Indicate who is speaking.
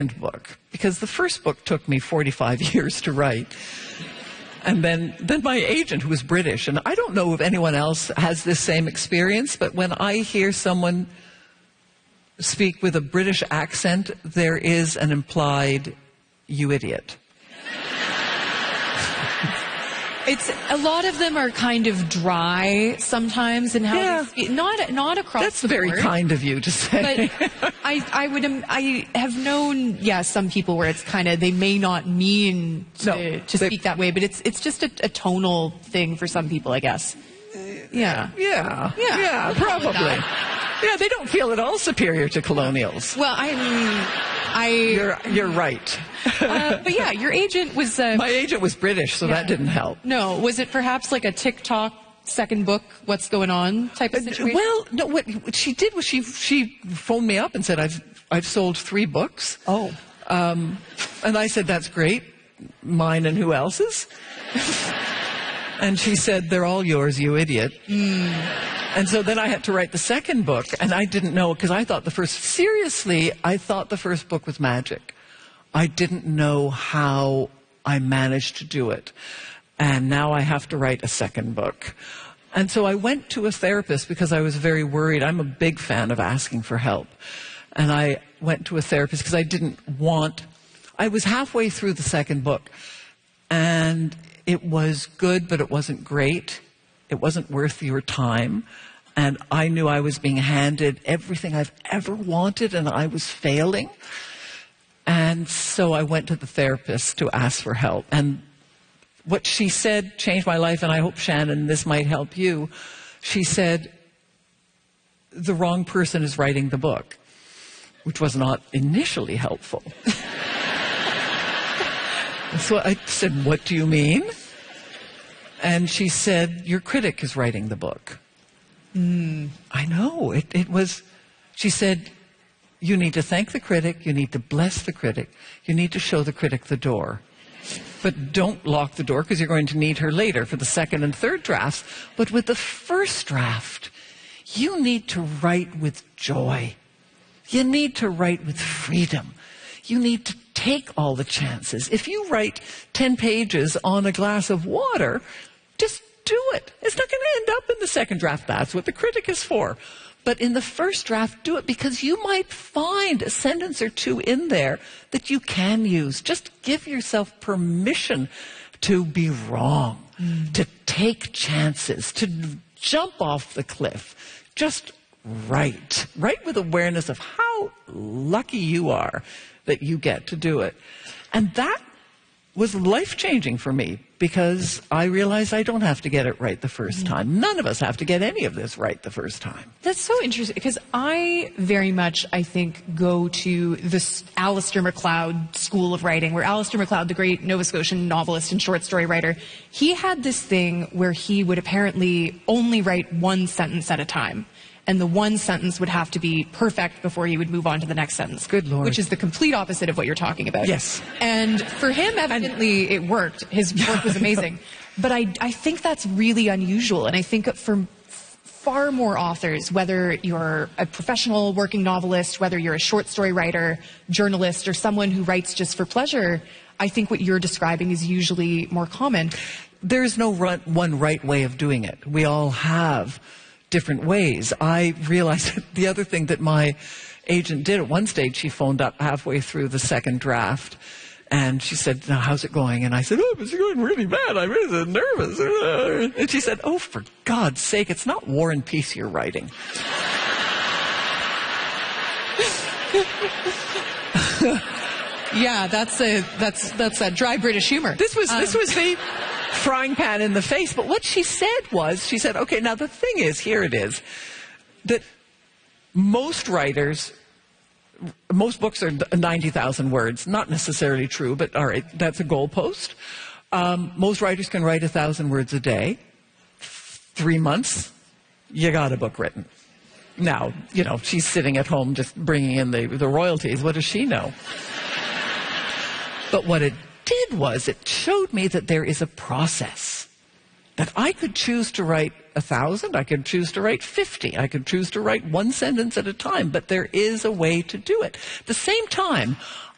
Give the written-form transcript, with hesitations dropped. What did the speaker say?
Speaker 1: book, because the first book took me 45 years to write. And then my agent, who was British, and I don't know if anyone else has this same experience, but when I hear someone speak with a British accent, there is an implied, "you idiot."
Speaker 2: It's a lot of them are kind of dry sometimes in how they speak. Not across
Speaker 1: That's
Speaker 2: the board.
Speaker 1: very kind of you to say.
Speaker 2: But I have known some people where it's kind of they may not mean to speak that way, but it's just a tonal thing for some people, I guess. Yeah,
Speaker 1: probably. Yeah, they don't feel at all superior to colonials.
Speaker 2: Well,
Speaker 1: You're right.
Speaker 2: But yeah, your agent was...
Speaker 1: My agent was British, so that didn't help.
Speaker 2: No, was it perhaps like a TikTok second book, what's going on type of situation?
Speaker 1: Well, no, what she did was she phoned me up and said, I've sold 3 books.
Speaker 2: Oh.
Speaker 1: And I said, that's great. Mine and who else's? And she said, they're all yours, you idiot. And so then I had to write the second book, and I didn't know, because I thought the first book was magic. I didn't know how I managed to do it. And now I have to write a second book. And so I went to a therapist because I was very worried. I'm a big fan of asking for help. And I went to a therapist because I was halfway through the second book, and it was good, but it wasn't great. It wasn't worth your time. And I knew I was being handed everything I've ever wanted, and I was failing. And so I went to the therapist to ask for help. And what she said changed my life, and I hope, Shannon, this might help you. She said, the wrong person is writing the book, which was not initially helpful. So I said, what do you mean? And she said, your critic is writing the book. I know. It was, she said, you need to thank the critic, you need to bless the critic, you need to show the critic the door. But don't lock the door, because you're going to need her later for the second and third drafts. But with the first draft, you need to write with joy. You need to write with freedom. You need to take all the chances. If you write 10 pages on a glass of water, just do it. It's not going to end up in the second draft. That's what the critic is for. But in the first draft, do it, because you might find a sentence or two in there that you can use. Just give yourself permission to be wrong, to take chances, to jump off the cliff. Just write. Write with awareness of how lucky you are that you get to do it. And that was life-changing for me, because I realized I don't have to get it right the first time. None of us have to get any of this right the first time.
Speaker 2: That's so interesting, because I very much, I think, go to this Alistair MacLeod school of writing, where Alistair MacLeod, the great Nova Scotian novelist and short story writer, he had this thing where he would apparently only write one sentence at a time. And the one sentence would have to be perfect before he would move on to the next sentence.
Speaker 1: Good Lord.
Speaker 2: Which is the complete opposite of what you're talking about.
Speaker 1: Yes.
Speaker 2: And for him, evidently, it worked. His work was amazing. But I think that's really unusual. And I think for far more authors, whether you're a professional working novelist, whether you're a short story writer, journalist, or someone who writes just for pleasure, I think what you're describing is usually more common.
Speaker 1: There's no one right way of doing it. We all have different ways. I realized the other thing that my agent did at one stage, she phoned up halfway through the second draft, and she said, now, how's it going? And I said, oh, it's going really bad. I'm really nervous. And she said, oh, for God's sake, it's not War and Peace you're writing.
Speaker 2: Yeah, that's that dry British humor.
Speaker 1: This was the frying pan in the face. But what she said was, she said, okay, now the thing is, here it is, that most writers, most books are 90,000 words. Not necessarily true, but all right, that's a goalpost. Most writers can write 1,000 words a day. 3 months, you got a book written. Now, you know, she's sitting at home just bringing in the royalties. What does she know? But what it did was it showed me that there is a process. That I could choose to write 1,000, I could choose to write 50, I could choose to write one sentence at a time, but there is a way to do it. At the same time,